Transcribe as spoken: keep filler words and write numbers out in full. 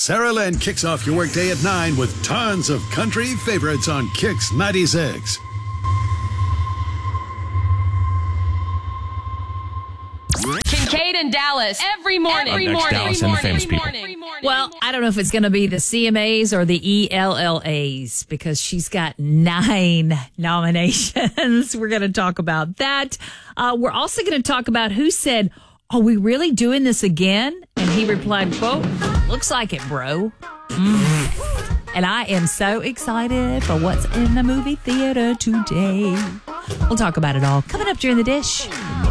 Sarah Lynn kicks off your workday at nine with tons of country favorites on Kix ninety-six. Kincaid and Dallas every morning. Every Next, morning. Dallas every and the famous morning. people. Well, I don't know if it's going to be the C M As or the E L L As because she's got nine nominations. We're going to talk about that. Uh, we're also going to talk about who said, "Are we really doing this again?" And he replied, quote, "Looks like it, bro." Mm. And I am so excited for what's in the movie theater today. We'll talk about it all coming up during the dish.